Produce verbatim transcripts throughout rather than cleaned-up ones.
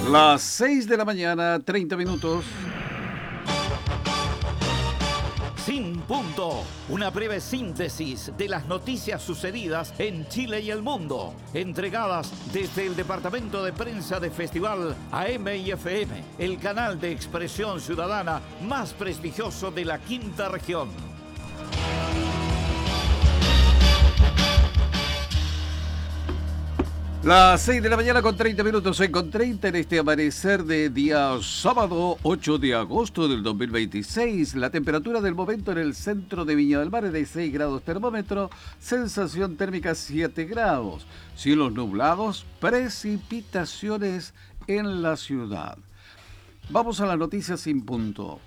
Las seis de la mañana, treinta minutos. Sin Punto, una breve síntesis de las noticias sucedidas en Chile y el mundo, entregadas desde el Departamento de Prensa de Festival A M y F M, el canal de expresión ciudadana más prestigioso de la quinta región. Las seis de la mañana con treinta minutos en con treinta en este amanecer de día sábado ocho de agosto del dos mil veintiséis. La temperatura del momento en el centro de Viña del Mar es de seis grados termómetro, sensación térmica siete grados, cielos nublados, precipitaciones en la ciudad. Vamos a las noticias sin punto.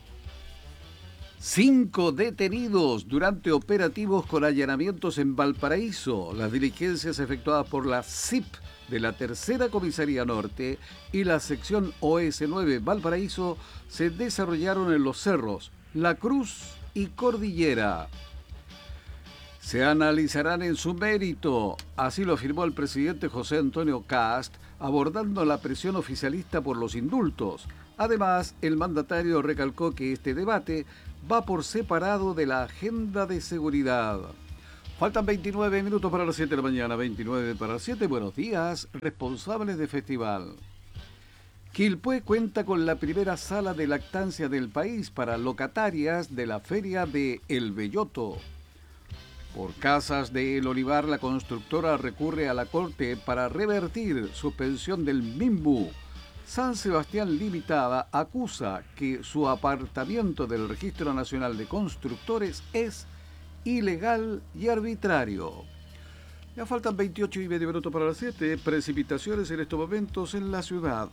Cinco detenidos durante operativos con allanamientos en Valparaíso. Las diligencias efectuadas por la C I P de la Tercera Comisaría Norte y la sección O S nueve Valparaíso se desarrollaron en los cerros La Cruz y Cordillera. Se analizarán en su mérito, así lo afirmó el presidente José Antonio Kast, abordando la presión oficialista por los indultos. Además, el mandatario recalcó que este debate va por separado de la agenda de seguridad. Faltan veintinueve minutos para las siete de la mañana, veintinueve para las siete. Buenos días, responsables de festival. Quilpué cuenta con la primera sala de lactancia del país para locatarias de la feria de El Belloto. Por Casas de El Olivar, la constructora recurre a la Corte para revertir suspensión del MIMBU. San Sebastián Limitada acusa que su apartamiento del Registro Nacional de Constructores es ilegal y arbitrario. Ya faltan veintiocho y medio minutos para las siete. Precipitaciones en estos momentos en la ciudad.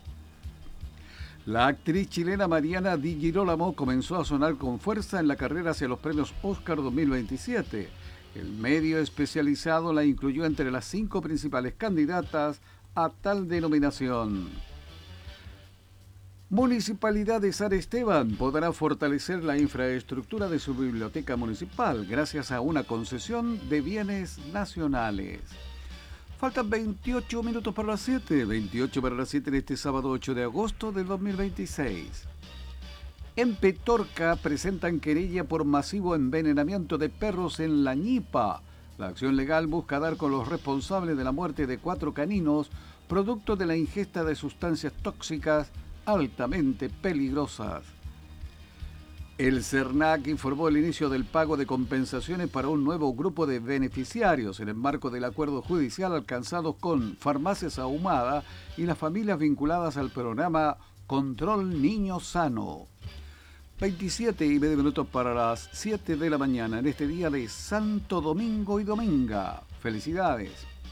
La actriz chilena Mariana Di Girolamo comenzó a sonar con fuerza en la carrera hacia los premios Oscar dos mil veintisiete. El medio especializado la incluyó entre las cinco principales candidatas a tal denominación. Municipalidad de San Esteban podrá fortalecer la infraestructura de su biblioteca municipal gracias a una concesión de bienes nacionales. Faltan veintiocho minutos para las siete, veintiocho para las siete en este sábado ocho de agosto del dos mil veintiséis. En Petorca presentan querella por masivo envenenamiento de perros en La Ñipa. La acción legal busca dar con los responsables de la muerte de cuatro caninos, producto de la ingesta de sustancias tóxicas altamente peligrosas. El CERNAC informó el inicio del pago de compensaciones para un nuevo grupo de beneficiarios en el marco del acuerdo judicial alcanzado con Farmacias Ahumada y las familias vinculadas al programa Control Niño Sano. veintisiete y medio minutos para las siete de la mañana en este día de Santo Domingo y Dominga. Felicidades.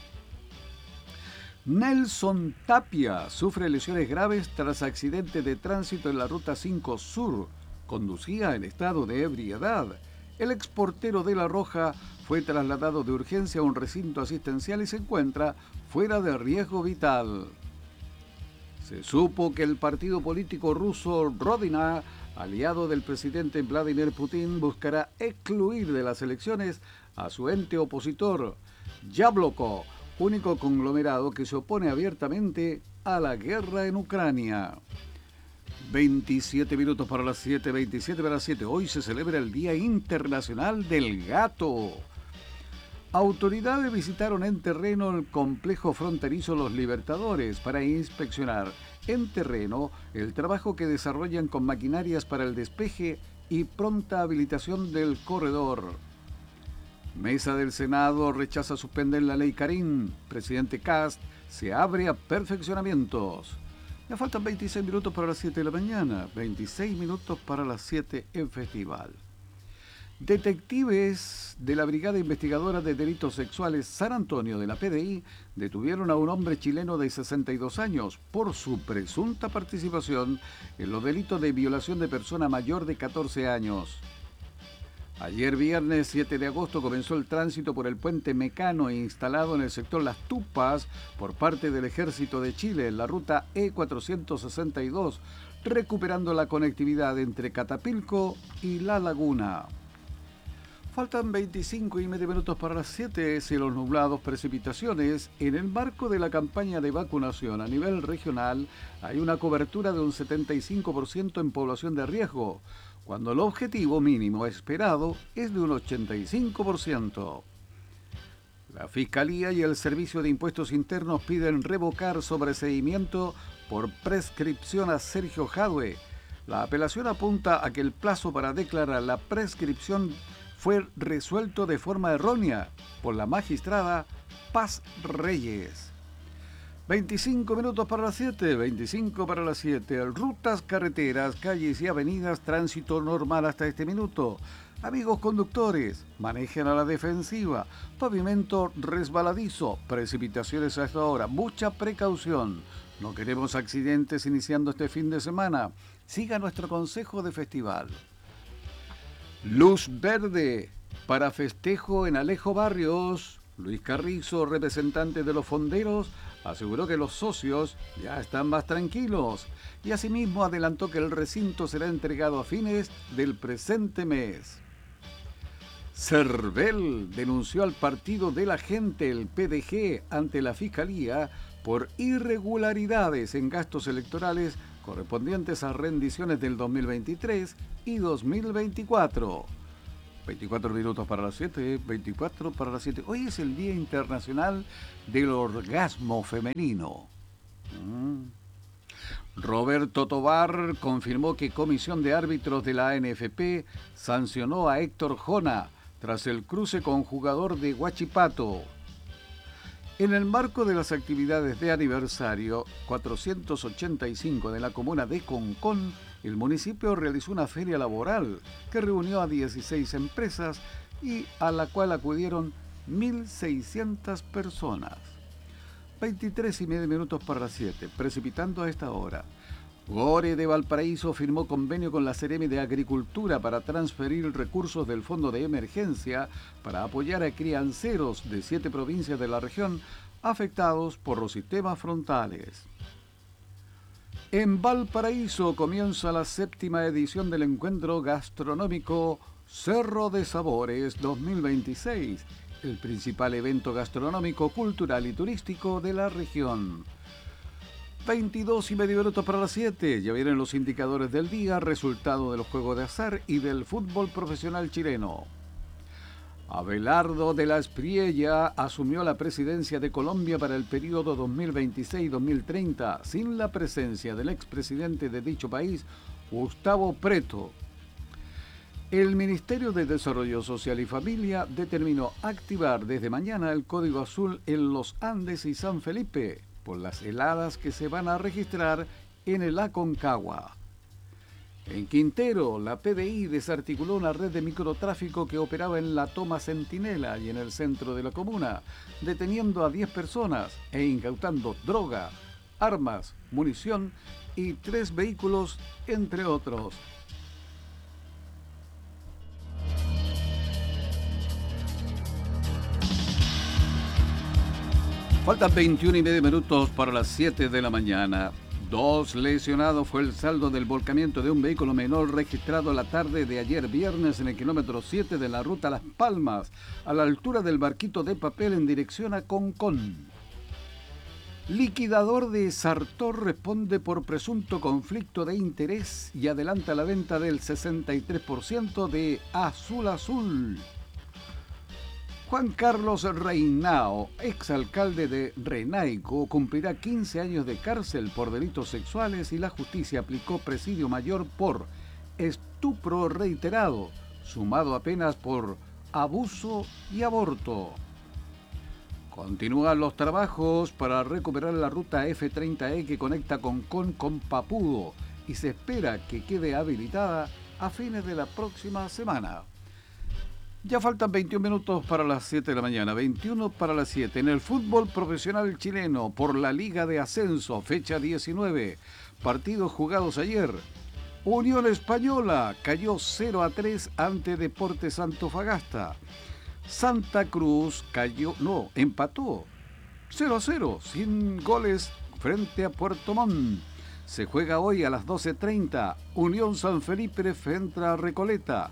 Nelson Tapia sufre lesiones graves tras accidente de tránsito en la Ruta cinco Sur. Conducía en estado de ebriedad. El exportero de La Roja fue trasladado de urgencia a un recinto asistencial y se encuentra fuera de riesgo vital. Se supo que el partido político ruso Rodina, aliado del presidente Vladimir Putin, buscará excluir de las elecciones a su ente opositor, Yabloko, único conglomerado que se opone abiertamente a la guerra en Ucrania. veintisiete minutos para las siete, veintisiete para las siete. Hoy se celebra el Día Internacional del Gato. Autoridades visitaron en terreno el complejo fronterizo Los Libertadores para inspeccionar en terreno el trabajo que desarrollan con maquinarias para el despeje y pronta habilitación del corredor. Mesa del Senado rechaza suspender la ley Karim. Presidente Kast se abre a perfeccionamientos. Ya faltan veintiséis minutos para las siete de la mañana, veintiséis minutos para las siete en Festival. Detectives de la Brigada Investigadora de Delitos Sexuales San Antonio de la P D I detuvieron a un hombre chileno de sesenta y dos años por su presunta participación en los delitos de violación de persona mayor de catorce años. Ayer viernes siete de agosto comenzó el tránsito por el puente Mecano instalado en el sector Las Tupas por parte del Ejército de Chile en la ruta E cuatrocientos sesenta y dos, recuperando la conectividad entre Catapilco y La Laguna. Faltan veinticinco y medio minutos para las siete, cielos nublados, precipitaciones. En el marco de la campaña de vacunación a nivel regional, hay una cobertura de un setenta y cinco por ciento en población de riesgo, cuando el objetivo mínimo esperado es de un ochenta y cinco por ciento. La Fiscalía y el Servicio de Impuestos Internos piden revocar sobreseimiento por prescripción a Sergio Jadue. La apelación apunta a que el plazo para declarar la prescripción fue resuelto de forma errónea por la magistrada Paz Reyes. veinticinco minutos para las siete, veinticinco para las siete. Rutas, carreteras, calles y avenidas, tránsito normal hasta este minuto. Amigos conductores, manejen a la defensiva. Pavimento resbaladizo, precipitaciones a esta hora, mucha precaución. No queremos accidentes iniciando este fin de semana. Siga nuestro consejo de festival. Luz verde para festejo en Alejo Barrios. Luis Carrizo, representante de los fonderos, aseguró que los socios ya están más tranquilos y asimismo adelantó que el recinto será entregado a fines del presente mes. Cervel denunció al partido de la gente, el P D G, ante la Fiscalía por irregularidades en gastos electorales correspondientes a rendiciones del dos mil veintitrés y dos mil veinticuatro. veinticuatro minutos para las siete, veinticuatro para las siete. Hoy es el Día Internacional del Orgasmo Femenino. Mm. Roberto Tobar confirmó que Comisión de Árbitros de la A N F P sancionó a Héctor Jona tras el cruce con jugador de Huachipato. En el marco de las actividades de aniversario cuatrocientos ochenta y cinco de la comuna de Concón, el municipio realizó una feria laboral que reunió a dieciséis empresas y a la cual acudieron mil seiscientas personas. veintitrés y medio minutos para las siete, precipitando a esta hora. Gore de Valparaíso firmó convenio con la Seremi de Agricultura para transferir recursos del Fondo de Emergencia para apoyar a crianceros de siete provincias de la región afectados por los sistemas frontales. En Valparaíso comienza la séptima edición del encuentro gastronómico Cerro de Sabores dos mil veintiséis, el principal evento gastronómico, cultural y turístico de la región. veintidós y medio minutos para las siete. Ya vienen los indicadores del día, resultado de los juegos de azar y del fútbol profesional chileno. Abelardo de la Espriella asumió la presidencia de Colombia para el periodo dos mil veintiséis dos mil treinta, sin la presencia del expresidente de dicho país, Gustavo Petro. El Ministerio de Desarrollo Social y Familia determinó activar desde mañana el Código Azul en los Andes y San Felipe, por las heladas que se van a registrar en el Aconcagua. En Quintero, la P D I desarticuló una red de microtráfico que operaba en la Toma Centinela y en el centro de la comuna, deteniendo a diez personas e incautando droga, armas, munición y tres vehículos, entre otros. Faltan veintiuno y medio minutos para las siete de la mañana. Dos lesionados fue el saldo del volcamiento de un vehículo menor registrado la tarde de ayer viernes en el kilómetro siete de la ruta Las Palmas, a la altura del Barquito de Papel en dirección a Concón. Liquidador de Sartor responde por presunto conflicto de interés y adelanta la venta del sesenta y tres por ciento de Azul Azul. Juan Carlos Reinao, exalcalde de Renaico, cumplirá quince años de cárcel por delitos sexuales y la justicia aplicó presidio mayor por estupro reiterado, sumado a penas por abuso y aborto. Continúan los trabajos para recuperar la ruta F treinta E que conecta Concón con Papudo y se espera que quede habilitada a fines de la próxima semana. Ya faltan veintiún minutos para las siete de la mañana, veintiuno para las siete. En el fútbol profesional chileno, por la Liga de Ascenso, fecha diecinueve, partidos jugados ayer. Unión Española cayó cero a tres ante Deportes Antofagasta. Santa Cruz cayó, no, empató cero a cero, sin goles frente a Puerto Montt. Se juega hoy a las doce treinta, Unión San Felipe frente a Recoleta.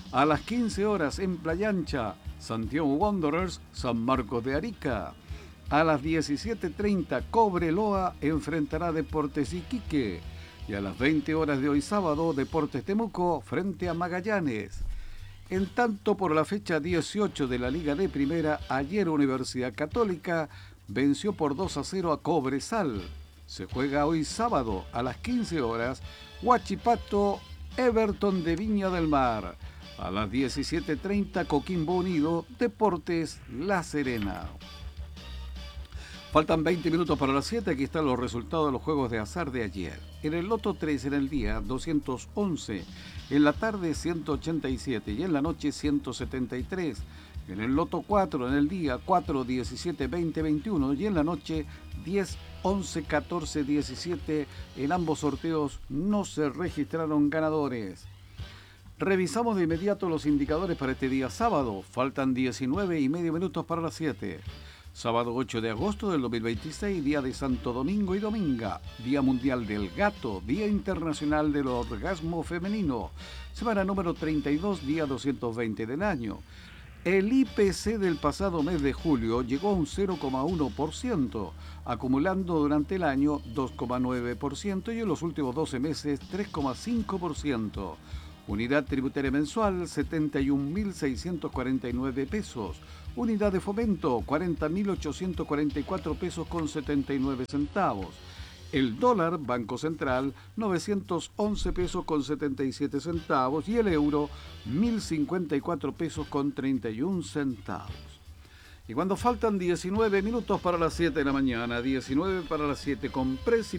A las quince horas en Playa Ancha, Santiago Wanderers, San Marcos de Arica. A las diecisiete treinta, Cobreloa enfrentará a Deportes Iquique. Y a las veinte horas de hoy sábado, Deportes Temuco frente a Magallanes. En tanto, por la fecha dieciocho de la Liga de Primera, ayer Universidad Católica venció por dos a cero a Cobresal. Se juega hoy sábado a las quince horas, Huachipato, Everton de Viña del Mar. A las diecisiete treinta, Coquimbo Unido, Deportes La Serena. Faltan veinte minutos para las siete, aquí están los resultados de los juegos de azar de ayer. En el Loto tres en el día doscientos once, en la tarde ciento ochenta y siete y en la noche ciento setenta y tres. En el Loto cuatro en el día cuatro, diecisiete, veinte, veintiuno y en la noche diez, once, catorce, diecisiete. En ambos sorteos no se registraron ganadores. Revisamos de inmediato los indicadores para este día sábado. Faltan diecinueve y medio minutos para las siete. Sábado ocho de agosto del dos mil veintiséis, día de Santo Domingo y Dominga, Día Mundial del Gato, Día Internacional del Orgasmo Femenino, semana número treinta y dos, día doscientos veinte del año. El I P C del pasado mes de julio llegó a un cero coma uno por ciento, acumulando durante el año dos coma nueve por ciento y en los últimos doce meses tres coma cinco por ciento. Unidad tributaria mensual, setenta y un mil seiscientos cuarenta y nueve pesos. Unidad de fomento, cuarenta mil ochocientos cuarenta y cuatro pesos con setenta y nueve centavos. El dólar, Banco Central, novecientos once pesos con setenta y siete centavos. Y el euro, mil cincuenta y cuatro pesos con treinta y un centavos. Y cuando faltan diecinueve minutos para las siete de la mañana, diecinueve para las siete, con precipitación